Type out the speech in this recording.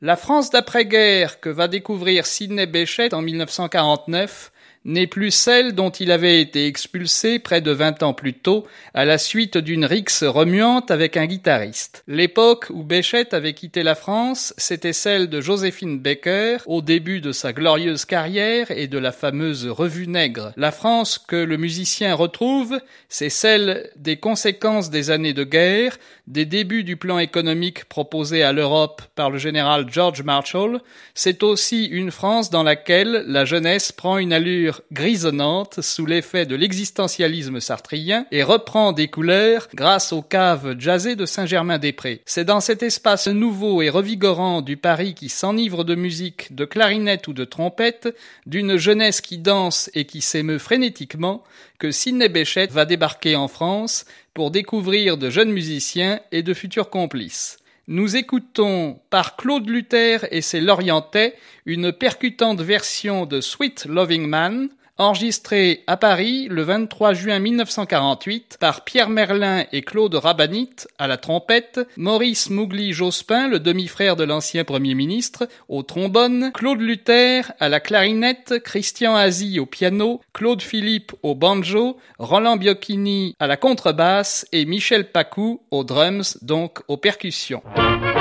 La France d'après-guerre que va découvrir Sidney Bechet en 1949 n'est plus celle dont il avait été expulsé près de 20 ans plus tôt à la suite d'une rixe remuante avec un guitariste. L'époque où Bechet avait quitté la France, c'était celle de Joséphine Baker, au début de sa glorieuse carrière et de la fameuse Revue Nègre. La France que le musicien retrouve, c'est celle des conséquences des années de guerre, des débuts du plan économique proposé à l'Europe par le général George Marshall. C'est aussi une France dans laquelle la jeunesse prend une allure grisonnante sous l'effet de l'existentialisme sartrien et reprend des couleurs grâce aux caves jazzées de Saint-Germain-des-Prés. C'est dans cet espace nouveau et revigorant du Paris qui s'enivre de musique, de clarinette ou de trompette, d'une jeunesse qui danse et qui s'émeut frénétiquement, que Sidney Bechet va débarquer en France pour découvrir de jeunes musiciens et de futurs complices. Nous écoutons par Claude Luther et ses Lorientais une percutante version de Sweet Loving Man, enregistrée à Paris le 23 juin 1948 par Pierre Merlin et Claude Rabanit à la trompette, Maurice Mougli-Jospin, le demi-frère de l'ancien Premier ministre, au trombone, Claude Luther à la clarinette, Christian Azy au piano, Claude Philippe au banjo, Roland Biochini à la contrebasse et Michel Pacou aux drums, donc aux percussions.